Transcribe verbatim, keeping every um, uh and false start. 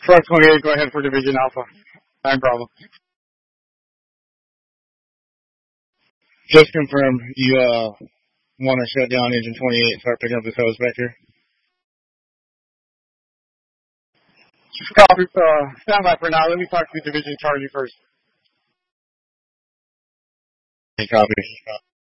Truck twenty-eight, go ahead for Division Alpha. Nine Bravo. Just confirm you uh want to shut down engine twenty-eight and start picking up this hose back here. Copy. Uh, stand by for now. Let me talk to Division Charlie first. Hey, copy.